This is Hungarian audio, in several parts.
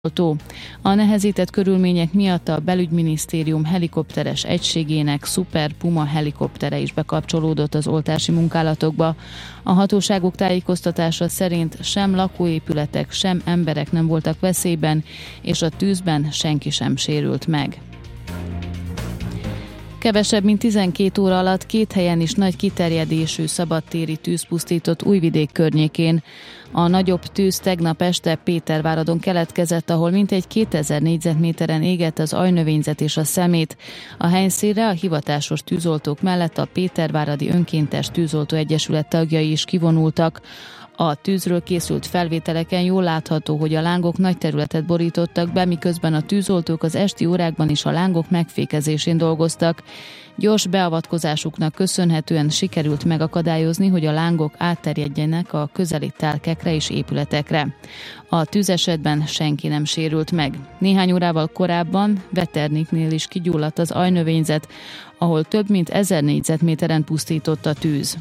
A nehezített körülmények miatt a belügyminisztérium helikopteres egységének Super Puma helikoptere is bekapcsolódott az oltási munkálatokba. A hatóságok tájékoztatása szerint sem lakóépületek, sem emberek nem voltak veszélyben, és a tűzben senki sem sérült meg. Kevesebb mint 12 óra alatt 2 helyen is nagy kiterjedésű szabadtéri tűz pusztított Újvidék környékén. A nagyobb tűz tegnap este Péterváradon keletkezett, ahol mintegy 2000 négyzetméteren égett az ajnövényzet és a szemét. A helyszínre a hivatásos tűzoltók mellett a Péterváradi Önkéntes Tűzoltó Egyesület tagjai is kivonultak. A tűzről készült felvételeken jól látható, hogy a lángok nagy területet borítottak be, miközben a tűzoltók az esti órákban is a lángok megfékezésén dolgoztak. Gyors beavatkozásuknak köszönhetően sikerült megakadályozni, hogy a lángok átterjedjenek a közeli telkekre és épületekre. A tűzesetben senki nem sérült meg. Néhány órával korábban Veterniknél is kigyulladt az ajnövényzet, ahol több mint 1000 négyzetméteren pusztított a tűz.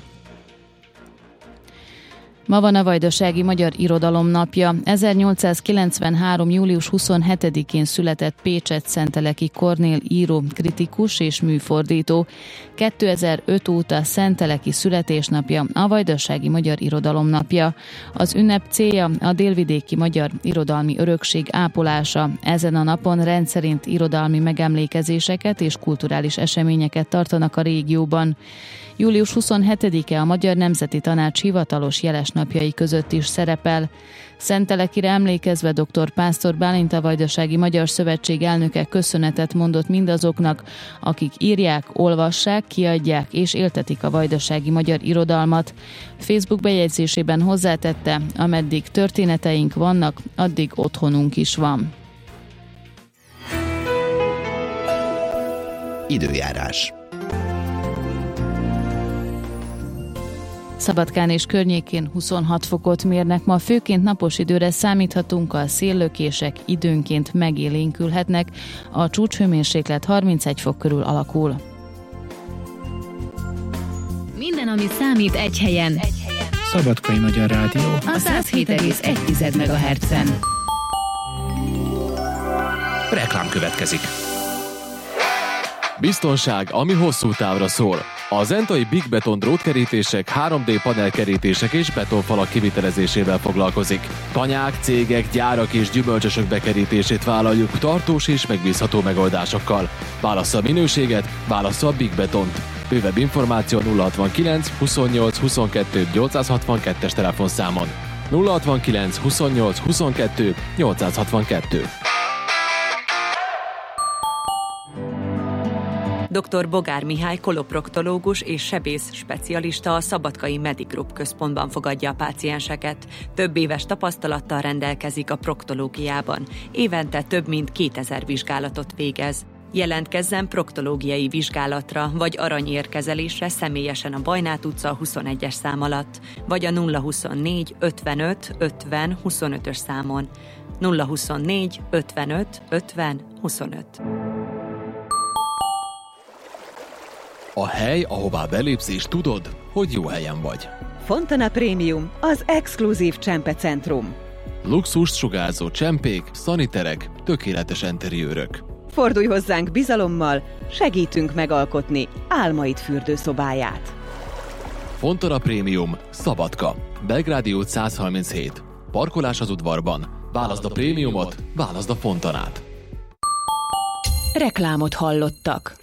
Ma van a Vajdasági Magyar Irodalom napja. 1893. július 27-én született Pécsett-Szenteleki Kornél író, kritikus és műfordító. 2005 óta Szenteleki születésnapja, a Vajdasági Magyar Irodalom napja. Az ünnep célja a délvidéki magyar irodalmi örökség ápolása. Ezen a napon rendszerint irodalmi megemlékezéseket és kulturális eseményeket tartanak a régióban. Július 27-e a Magyar Nemzeti Tanács hivatalos jelesnapjai között is szerepel. Szentelekire emlékezve dr. Pásztor Bálint, a Vajdasági Magyar Szövetség elnöke köszönetet mondott mindazoknak, akik írják, olvassák, kiadják és éltetik a vajdasági magyar irodalmat. Facebook bejegyzésében hozzátette, ameddig történeteink vannak, addig otthonunk is van. Időjárás. Szabadkán és környékén 26 fokot mérnek, ma főként napos időre számíthatunk, a széllökések időnként megélénkülhetnek, a csúcshőmérséklet 31 fok körül alakul. Minden, ami számít, egy helyen. Szabadkai Magyar Rádió. A 107,1 MHz-en. Reklám következik. Biztonság, ami hosszú távra szól. A zentai Big Beton drótkerítések, 3D panelkerítések és betonfalak kivitelezésével foglalkozik. Tanyák, cégek, gyárak és gyümölcsösök bekerítését vállaljuk tartós és megbízható megoldásokkal. Válassza a minőséget, válassza a Big Betont. Bővebb információ 069 28 22 862-es telefonszámon. 069 28 22 862. Dr. Bogár Mihály koloproktológus és sebész specialista a Szabadkai Medigroup központban fogadja a pácienseket. Több éves tapasztalattal rendelkezik a proktológiában. Évente több mint 2000 vizsgálatot végez. Jelentkezzen proktológiai vizsgálatra vagy aranyérkezelésre személyesen a Bajnát utca 21-es szám alatt, vagy a 024 55 50 25-ös számon. 024 55 50 25. A hely, ahová belépsz és tudod, hogy jó helyen vagy. Fontana Premium, az exkluzív csempecentrum. Luxust sugárzó csempék, szaniterek, tökéletes enteriőrök. Fordulj hozzánk bizalommal, segítünk megalkotni álmaid fürdőszobáját. Fontana Premium, Szabadka, Belgrádi út 137. Parkolás az udvarban. Válaszd a prémiumot, válaszd a Fontanát. Reklámot hallottak.